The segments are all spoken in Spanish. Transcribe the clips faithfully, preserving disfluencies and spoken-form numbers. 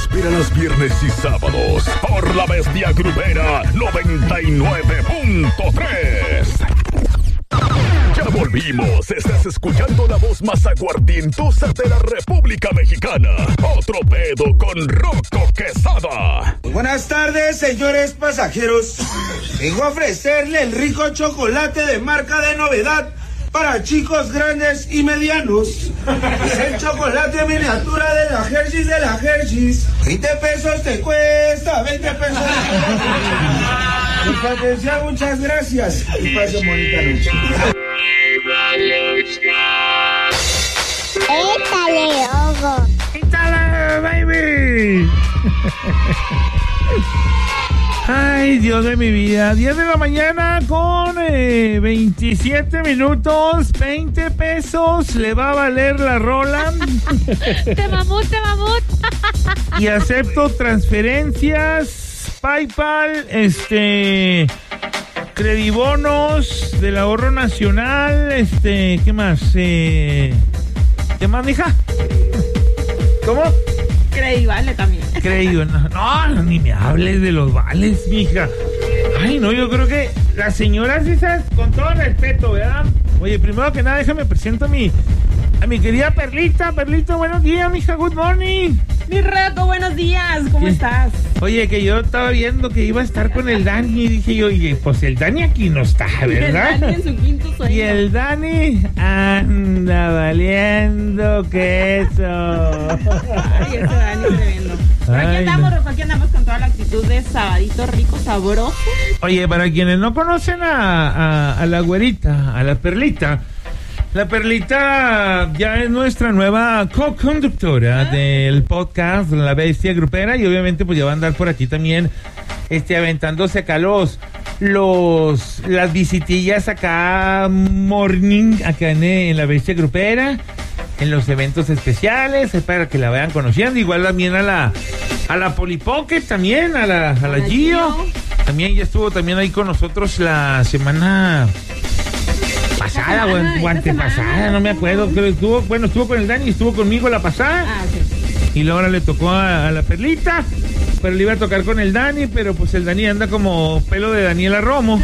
espera los viernes y sábados por La Bestia Grupera noventa y nueve punto tres. Ya volvimos, estás escuchando la voz más aguardientosa de la República Mexicana. Otro pedo con Rocco Quesada. Muy buenas tardes, señores pasajeros. Vengo a ofrecerle el rico chocolate de marca de novedad para chicos grandes y medianos. Es el chocolate miniatura de la Hershey's de la Hershey's. veinte pesos te cuesta, veinte pesos. Y su atención, muchas gracias. Y pasen bonita noche. ¡Échale, ojo! ¡Échale, baby! Ay, Dios de mi vida. diez de la mañana con eh, veintisiete minutos, veinte pesos. Le va a valer la rola. Te mamut, te mamut. Y acepto transferencias, PayPal, este, credibonos del Ahorro Nacional, este, ¿qué más? Eh, ¿Qué más, mija? ¿Cómo? Credivale también. Creído, no, no, ni me hables de los vales, mija. Ay, no, yo creo que las señoras esas, con todo respeto, ¿verdad? Oye, primero que nada, déjame presento a mi, a mi querida Perlita. Perlita, buenos días, mija, good morning. Mi Rocco, buenos días, ¿cómo ¿Qué? estás? Oye, que yo estaba viendo que iba a estar con el Dani y dije yo, oye, pues el Dani aquí no está, ¿verdad? El Dani en su quinto sueño. Y el Dani anda valiendo queso. Ay, ese Dani tremendo. Pero aquí Ay, andamos, no. Rocco, aquí andamos con toda la actitud de sabadito rico, sabroso. Oye, para quienes no conocen a, a, a la güerita, a la Perlita, la Perlita ya es nuestra nueva co-conductora del podcast La Bestia Grupera y obviamente pues ya va a andar por aquí también este, aventándose acá los, los, las visitillas acá morning acá en, en La Bestia Grupera, en los eventos especiales, es para que la vayan conociendo, igual también a la, a la Polly Pocket también, a la, a la Gio, también ya estuvo también ahí con nosotros la semana pasada o semana, antepasada, no me acuerdo, creo que estuvo, bueno, estuvo con el Dani, estuvo conmigo la pasada, Ah, ok. y luego ahora le tocó a, a la Perlita, pero le iba a tocar con el Dani, pero pues el Dani anda como pelo de Daniela Romo.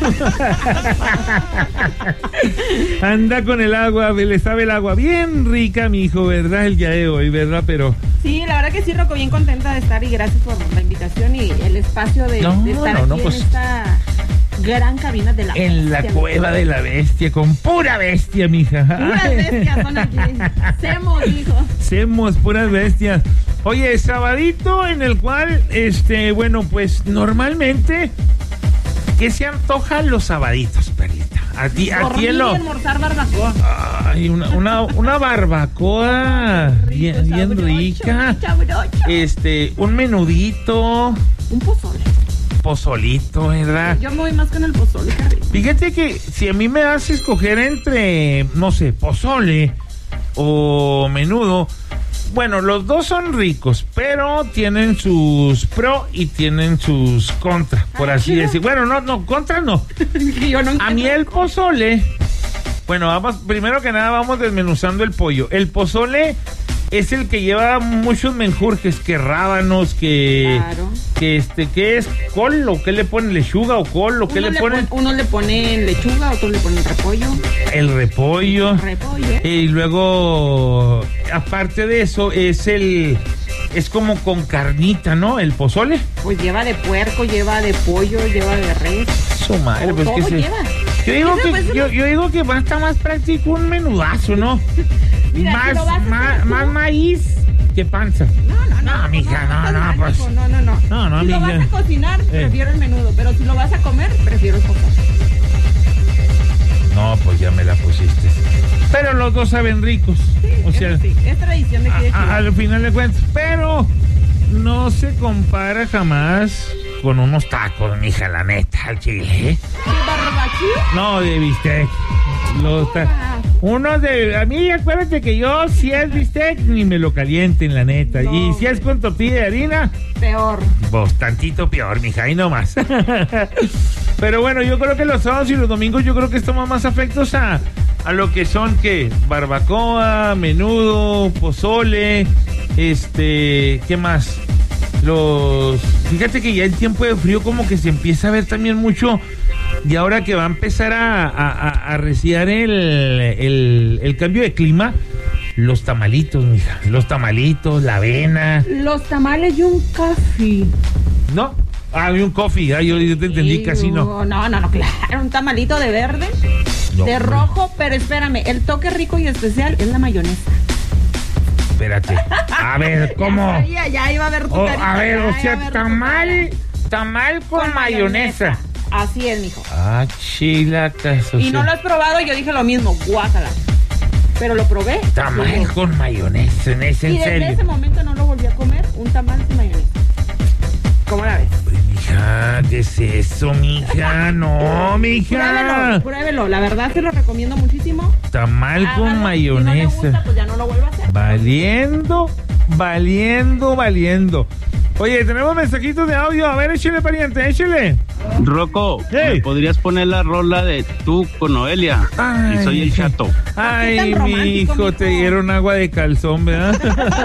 Anda con el agua, le sabe el agua bien rica, mi hijo, ¿verdad? El día de hoy, ¿verdad? Pero Sí, la verdad que sí, Rocco, bien contenta de estar y gracias por la invitación y el espacio de, No, de estar no, aquí no, pues, en esta gran cabina de la en la bestia. cueva de la bestia, con pura bestia, mija. Puras bestias son aquí. Semos, dijo. Semos puras bestias. Oye, sabadito en el cual, este, bueno, pues normalmente, ¿qué se antojan los sabaditos, Perlita? A ti, a ti en Dormir lo... y almorzar barbacoa. Ay, una, una, una barbacoa bien, bien Sabrocho, rica. sabrocho. Este, un menudito, Un pozole. pozolito, ¿verdad? Yo me voy más con el pozole, qué rico. Fíjate que si a mí me das a escoger entre, no sé, pozole o menudo, bueno, los dos son ricos, pero tienen sus pro y tienen sus contra, por Ah, así chido. decir. Bueno, no, no, contra no. Yo no A mí el pozole, bueno, vamos, primero que nada vamos desmenuzando el pollo. El pozole es el que lleva muchos menjurjes, que rábanos, que, Claro. que este, ¿qué es? ¿Col o qué le ponen? ¿Lechuga o col o qué Uno le le ponen? pon- uno le pone lechuga, otro le pone repollo. El repollo. Repollo. Y luego, aparte de eso, es el, es como con carnita, ¿no? El pozole. Pues lleva de puerco, lleva de pollo, lleva de res. Su madre, pues Todo que se... lleva. Yo digo Eso, que, pues, yo, eso- yo digo que va a estar más práctico un menudazo, ¿no? Mira, más, si lo vas a más, hacer tú- más maíz que panza. No, no, no. No, mija, no, estás no, mal, pues. hijo, No, no, no. No, no, si lo mija. vas a cocinar, prefiero el menudo. Pero si lo vas a comer, prefiero el pozole. No, pues ya me la pusiste. Pero los dos saben ricos. O Eso sea, sí, es tradición de aquí de a- a- Chihuahua. al final de cuentas. Pero no se compara jamás con unos tacos, mija, la neta, al chile. ¿Eh? ¿De barbecue? No, de bistec. Los ta- unos de... A mí, acuérdate que yo, si es bistec, ni me lo calienten, la neta. No, y si es con tortilla de harina, Peor. pues tantito peor, mija, ahí nomás. Pero bueno, yo creo que los sábados y los domingos, yo creo que estamos más afectos a, a lo que son, ¿qué? Barbacoa, menudo, pozole, este... ¿Qué más? los... Fíjate que ya en tiempo de frío como que se empieza a ver también mucho, y ahora que va a empezar a, a, a arreciar el, el, el cambio de clima, los tamalitos, mija, los tamalitos, la avena. Los tamales y un café. ¿No? Ah, y un coffee, ah, yo, yo te entendí, Sí, casi no. No, no, no, claro, un tamalito de verde, No, de no. rojo, pero espérame, el toque rico y especial es la mayonesa. Espérate. A ver, ¿cómo? Ya, sabía, ya iba a ver tu Oh, carita, a ver, ya o iba a sea, ver tu tamal, tamal con, cara. mayonesa. Así es, mijo. Ah, chilatas. o Y sea, no lo has probado, yo dije lo mismo, guácala. Pero lo probé. Tamal y- con mayonesa, ¿en ese, Y en desde serio? ese momento no lo volví a comer, un tamal sin mayonesa. ¿Cómo la ves? Hombre, mija, ¿qué es eso, mija? No, mija. Pruébelo, pruébelo, la verdad se lo recomiendo muchísimo. Tamal con Hágalo. mayonesa. Si no le gusta, pues ya no lo vuelvo a hacer. Valiendo, valiendo, valiendo. Oye, tenemos mensajitos de audio. A ver, échale, pariente, échale. Rocco, Hey. ¿me podrías poner la rola de Tú con Noelia? Ay. Y soy el Chato. Ay, tan mi romántico, hijo, mijo. te dieron agua de calzón, ¿verdad?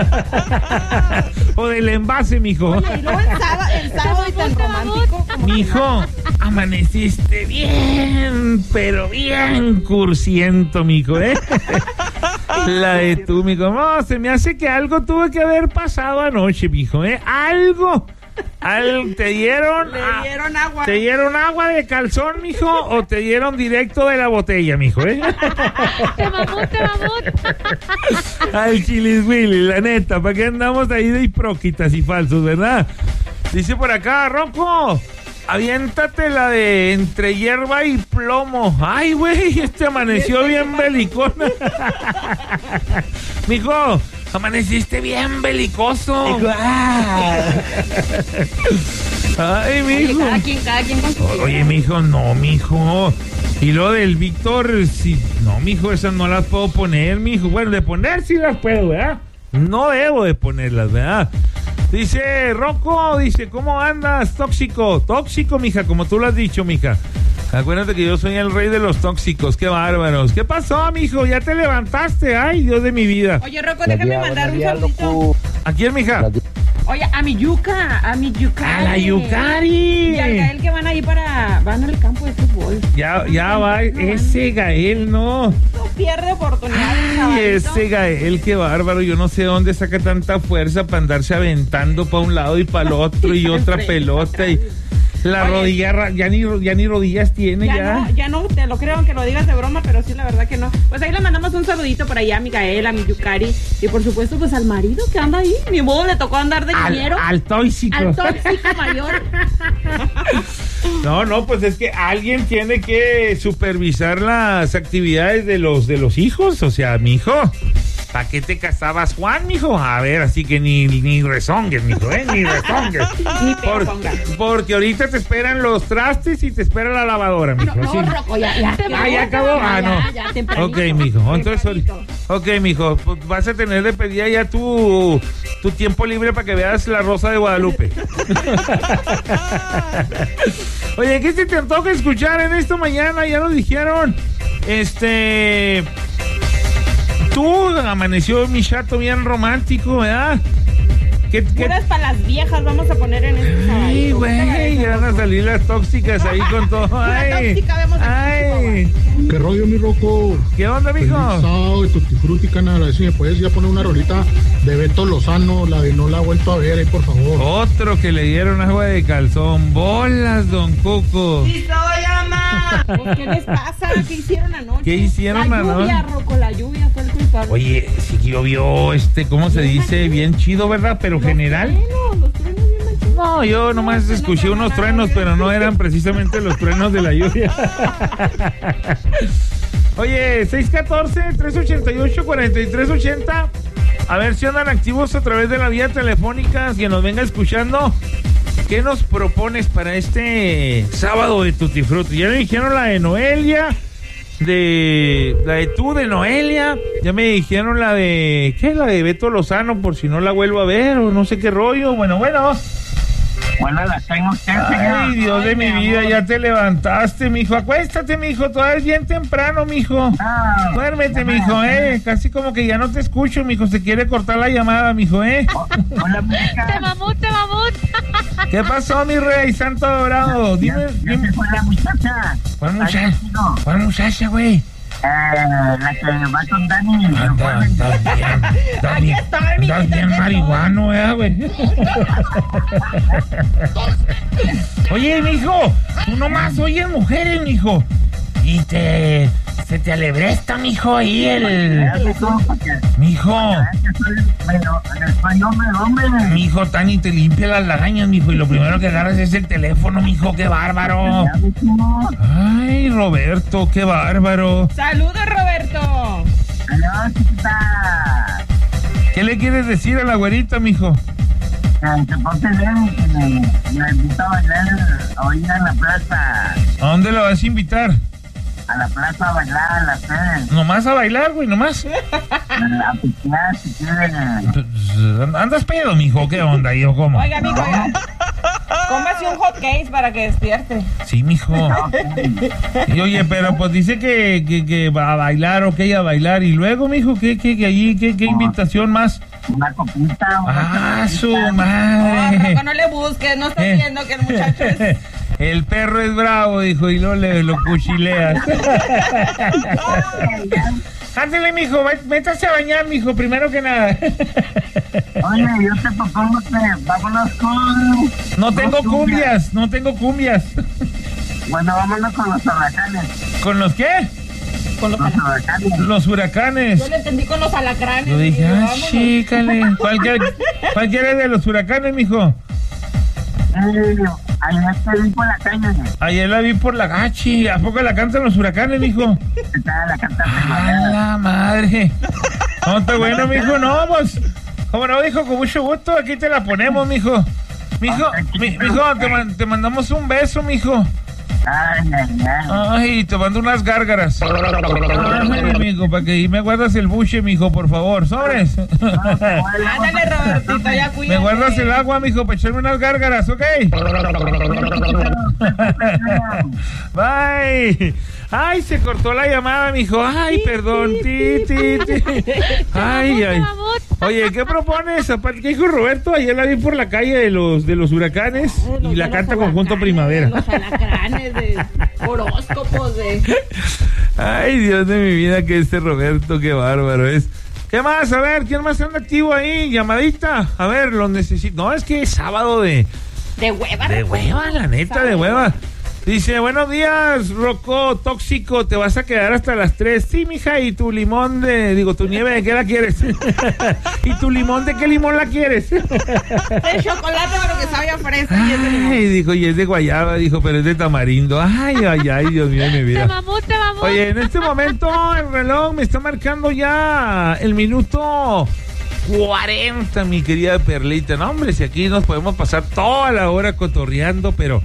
O del envase, mijo. Oye, y luego el sábado, el sábado y tan romántico. como que Mijo, amaneciste bien, pero bien cursiento, mijo, ¿eh? La de tú, mijo. No, se me hace que algo tuvo que haber pasado anoche, mijo, ¿eh? Algo. Al, ¿Te dieron? Le ah, dieron agua. ¿Te dieron agua de calzón, mijo? ¿O te dieron directo de la botella, mijo, eh? Te mamut, te mamut. Ay, Chilis Willy, la neta, ¿para qué andamos ahí de hipócritas y falsos, verdad? Dice por acá, Rocco, aviéntate la de entre hierba y plomo. Ay, güey, este amaneció bien belicona. Mijo, amaneciste bien belicoso. Ay, Oye, mijo. cada quien, cada quien con su Oye, mijo, no, mijo. Y lo del Víctor, sí, no, mijo, esas no las puedo poner, mijo. Bueno, de poner sí las puedo, ¿verdad? No debo de ponerlas, ¿verdad? Dice, Rocco, dice, ¿cómo andas? Tóxico, tóxico, mija, como tú lo has dicho, mija. Acuérdate que yo soy el rey de los tóxicos, qué bárbaros. ¿Qué pasó, mijo? ¿Ya te levantaste? Ay, Dios de mi vida. Oye, Rocco, déjame mandar un saludito. ¿A quién, mija? Oye, a mi yuca, a mi yucari. ¡A la Yukari! Y al Gael que van ahí para, van al campo de fútbol. Ya, ya va, ese Gael, no. No pierde oportunidad. Ay, chavalito. ese Gael, qué bárbaro. Yo no sé dónde saca tanta fuerza para andarse aventando para un lado y para el otro y otra pelota. Y la Oye. rodilla, ra- ya ni, ya ni rodillas tiene Ya, ya. no, ya no te lo creo que lo digas de broma, pero sí, la verdad que no. Pues ahí le mandamos un saludito por allá a mi Gael, a mi Yukari. Y por supuesto, pues al marido que anda ahí. Ni modo le tocó andar de Al, niñero. al tóxico. Al tóxico mayor. No, no, pues es que alguien tiene que supervisar las actividades de los de los hijos. O sea, mijo, ¿para qué te casabas, Juan, mijo? A ver, así que ni, ni rezongues, mijo, ¿eh? Ni rezongues. Ni te Por- pongas. porque ahorita te esperan los trastes y te espera la lavadora, mijo. No, así. no, Rocco, ya, ya. Ah, ya acabó. Ah, no. Ya, ya, tempranito. Ok, mijo. Entonces, Tempranito. ok, mijo. Pues vas a tener de pedida ya tu, tu tiempo libre para que veas La Rosa de Guadalupe. Oye, ¿qué se te antoja escuchar en esta mañana? Ya lo dijeron. Este. Tú amaneció mi chato bien romántico, ¿verdad? ¿Qué, qué? Puras para las viejas vamos a poner en este sábado. Ay, güey, ya van a salir las tóxicas ahí con todo. Ay, tóxica vemos aquí, ay. ¿Qué rollo, mi Rocco? ¿Qué onda, Feliz mijo? sábado de Tutti Frutti, canal. A ver si me puedes ya poner una rolita de Beto Lozano, la de No la he vuelto a ver, ahí, por favor. Otro que le dieron agua de calzón. Bolas, don Cuco. ¡Sí soy, ama! Pues, ¿qué les pasa? ¿Qué hicieron anoche? ¿Qué hicieron la anoche? lluvia, Rocco, la lluvia fue el culpable. Oye, sí que llovió, este, ¿cómo se dice? Bien chido, ¿verdad? Pero general. Truenos, los truenos bien manchados. No, yo nomás No, escuché no, unos no, truenos, no, pero no no. eran precisamente los truenos de la lluvia. Oye, seis uno cuatro, tres ocho ocho, cuatro tres ocho cero. A ver si andan activos a través de la vía telefónica, que nos venga escuchando. ¿Qué nos propones para este sábado de Tutti Frutti? Ya me dijeron la de Noelia, de la de tú de Noelia. Ya me dijeron la de, ¿qué? La de Beto Lozano, por si no la vuelvo a ver, o no sé qué rollo. Bueno, bueno. Bueno, la tengo usted, señor. Ay, Dios de mi vida, ya te levantaste, mijo. Acuéstate, mijo, todavía es bien temprano, mijo. Ah, Duérmete, mijo, eh. Casi como que ya no te escucho, mijo. Se quiere cortar la llamada, mijo, eh. Hola, Te mamut, te mamut. ¿Qué pasó, mi rey santo dorado? Dime, Ya dime. se fue la muchacha. ¿Cuál Ay, muchacha? no. ¿Cuál muchacha, güey? Eh, la que va con Dani. Anda, anda bien. Anda Aquí bien, estoy, anda mijito, bien aquí marihuano, eh, güey. Oye, mijo, tú nomás oyes mujeres, mijo. Y te... se te alebresta, mijo, ahí el... Mijo, Soy hombre, hombre. mijo, Tani, te limpia las lagañas, mijo, y lo primero que agarras es el teléfono, mijo, qué bárbaro. Ay, Roberto, qué bárbaro. Saludos, Roberto. Adiós, chiquita. ¿Qué le quieres decir a la güerita, mijo? Que se ponte bien, que me, me invita a bailar hoy en la plaza. ¿A dónde lo vas a invitar? A la plaza a bailar, a la sede. Nomás a bailar, güey, nomás. A pistear, si quieren. Pues, ¿andas pedo, mijo? ¿Qué onda? ¿Yo cómo? Oiga, amigo, oiga. Cómase un hot case para que despierte. Sí, mijo. Y oye, pero pues dice que, que, que va a bailar, ok, a bailar. Y luego, mijo, ¿qué, qué, qué allí, qué, qué invitación más? Una copita. Una Ah, su copita. No, madre. Rocco, no le busques, no estás Eh. viendo que el muchacho es... El perro es bravo, dijo, y no le lo cuchileas. Ándale, mijo, vé- métase a bañar, mijo, primero que nada. Oye, yo te propongo que vámonos con... No tengo con cumbias, no tengo cumbias. Bueno, vámonos con los huracanes. ¿Con los qué? Con los Los alacranes. huracanes. Los huracanes. Yo le entendí con los alacranes. Yo dije, y ah, vámonos. chícale. ¿Cuál quiere de los huracanes, mijo? Eh, ayer te vi por la calle. Ayer la vi por la gachi. ¿A poco la cantan los huracanes, mijo? Estaba la cantante. ¡A la madre! No, está bueno, mijo. No, pues. Como no, dijo, con mucho gusto. Aquí te la ponemos, mijo. Mijo, mi, mijo, te, man- te mandamos un beso, mijo. Ay, ay, ay. Ay, te mando unas gárgaras. Ay, mijo, para que me guardas el buche, mijo, por favor. ¿Sobres? Ándale, Robertito, ya cuídate. Me guardas el agua, mijo, para echarme unas gárgaras, ¿ok? Bye. Ay, se cortó la llamada, mijo. Ay, perdón. Ti, ti, ti. Ay, ay. Oye, ¿qué propones? Aparte, ¿qué dijo Roberto? Ayer la vi por la calle de los de los huracanes y la canta Conjunto Primavera. Los alacranes, de horóscopos, de... Ay, Dios de mi vida, que este Roberto, qué bárbaro es. ¿Qué más? A ver, ¿quién más anda activo ahí? Llamadita. A ver, lo necesito. No, es que es sábado de... De hueva. De hueva, la neta, de hueva. Dice, buenos días, Rocco tóxico, te vas a quedar hasta las tres. Sí, mija, ¿y tu limón de, digo, tu nieve de qué la quieres? ¿Y tu limón de qué limón la quieres? De chocolate, pero que sabe a fresa. Y es de limón. Ay, dijo, y es de guayaba, dijo, pero es de tamarindo. Ay, ay, ay, Dios mío de mi Te vida. mamó, te mamó. Oye, en este momento el reloj me está marcando ya el minuto cuarenta, mi querida Perlita. No, hombre, si aquí nos podemos pasar toda la hora cotorreando, pero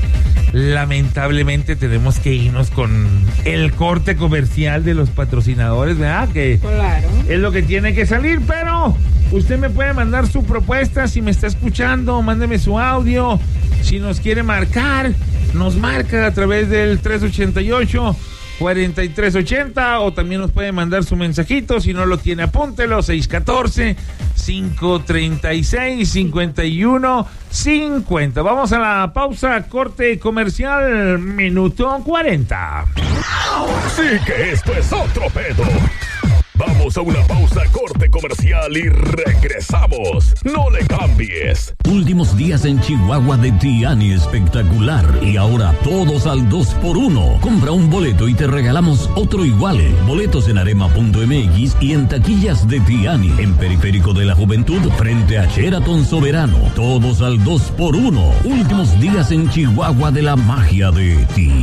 lamentablemente tenemos que irnos con el corte comercial de los patrocinadores, ¿verdad? Que Claro. es lo que tiene que salir, pero usted me puede mandar su propuesta si me está escuchando, mándeme su audio. Si nos quiere marcar, nos marca a través del tres ochenta y ocho, cuarenta y tres ochenta, o también nos puede mandar su mensajito. Si no lo tiene, apúntelo, seis uno cuatro, cinco tres seis, cinco uno cinco cero. Vamos a la pausa, corte comercial, minuto cuarenta. Sí que esto es otro pedo. Vamos a una pausa, corte comercial y regresamos. No le cambies. Últimos días en Chihuahua de Tiani espectacular y ahora todos al dos por uno. Compra un boleto y te regalamos otro igual. Boletos en arema punto m x y en taquillas de Tiani en Periférico de la Juventud frente a Sheraton Soberano. Todos al dos por uno. Últimos días en Chihuahua de la magia de Tiani.